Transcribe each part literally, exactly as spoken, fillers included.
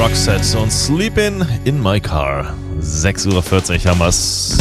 Roxette und Sleepin' in My Car. sechs Uhr vierzig haben wir's.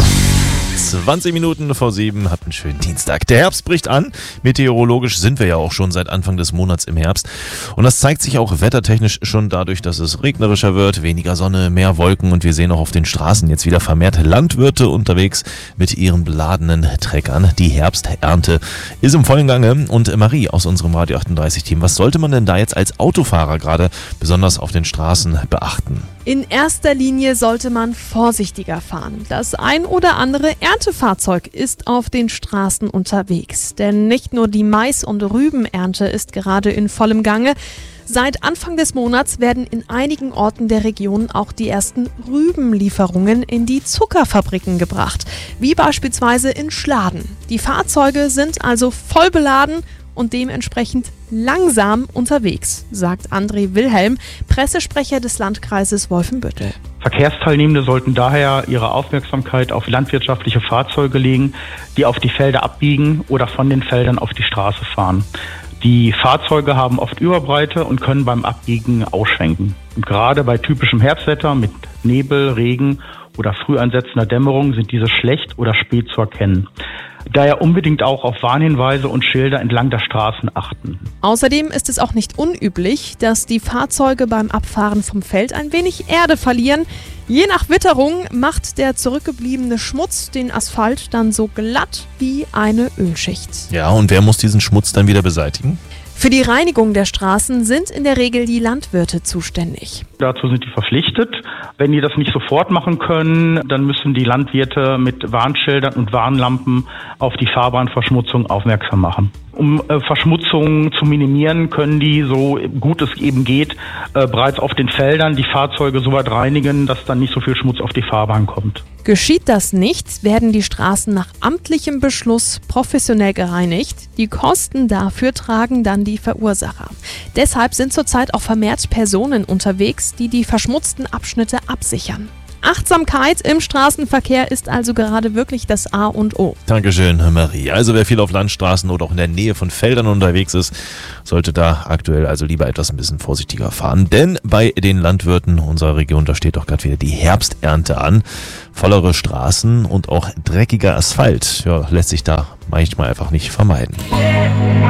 zwanzig Minuten vor sieben, habt einen schönen Dienstag. Der Herbst bricht an. Meteorologisch sind wir ja auch schon seit Anfang des Monats im Herbst. Und das zeigt sich auch wettertechnisch schon dadurch, dass es regnerischer wird, weniger Sonne, mehr Wolken und wir sehen auch auf den Straßen jetzt wieder vermehrt Landwirte unterwegs mit ihren beladenen Treckern. Die Herbsternte ist im vollen Gange. Und Marie aus unserem Radio achtunddreißig-Team, was sollte man denn da jetzt als Autofahrer gerade besonders auf den Straßen beachten? In erster Linie sollte man vorsichtiger fahren. Das ein oder andere Erntefahrzeug ist auf den Straßen unterwegs. Denn nicht nur die Mais- und Rübenernte ist gerade in vollem Gange. Seit Anfang des Monats werden in einigen Orten der Region auch die ersten Rübenlieferungen in die Zuckerfabriken gebracht. Wie beispielsweise in Schladen. Die Fahrzeuge sind also voll beladen und dementsprechend langsam unterwegs, sagt André Wilhelm, Pressesprecher des Landkreises Wolfenbüttel. Verkehrsteilnehmende sollten daher ihre Aufmerksamkeit auf landwirtschaftliche Fahrzeuge legen, die auf die Felder abbiegen oder von den Feldern auf die Straße fahren. Die Fahrzeuge haben oft Überbreite und können beim Abbiegen ausschwenken. Und gerade bei typischem Herbstwetter mit Nebel, Regen oder früh einsetzender Dämmerung sind diese schlecht oder spät zu erkennen. Daher unbedingt auch auf Warnhinweise und Schilder entlang der Straßen achten. Außerdem ist es auch nicht unüblich, dass die Fahrzeuge beim Abfahren vom Feld ein wenig Erde verlieren. Je nach Witterung macht der zurückgebliebene Schmutz den Asphalt dann so glatt wie eine Ölschicht. Ja, und wer muss diesen Schmutz dann wieder beseitigen? Für die Reinigung der Straßen sind in der Regel die Landwirte zuständig. Dazu sind die verpflichtet. Wenn die das nicht sofort machen können, dann müssen die Landwirte mit Warnschildern und Warnlampen auf die Fahrbahnverschmutzung aufmerksam machen. Um äh, Verschmutzung zu minimieren, können die, so gut es eben geht, äh, bereits auf den Feldern die Fahrzeuge so weit reinigen, dass dann nicht so viel Schmutz auf die Fahrbahn kommt. Geschieht das nicht, werden die Straßen nach amtlichem Beschluss professionell gereinigt. Die Kosten dafür tragen dann die Verursacher. Deshalb sind zurzeit auch vermehrt Personen unterwegs, die die verschmutzten Abschnitte absichern. Achtsamkeit im Straßenverkehr ist also gerade wirklich das A und O. Dankeschön, Marie. Also wer viel auf Landstraßen oder auch in der Nähe von Feldern unterwegs ist, sollte da aktuell also lieber etwas ein bisschen vorsichtiger fahren. Denn bei den Landwirten unserer Region, da steht doch gerade wieder die Herbsternte an. Vollere Straßen und auch dreckiger Asphalt. Ja, lässt sich da manchmal einfach nicht vermeiden.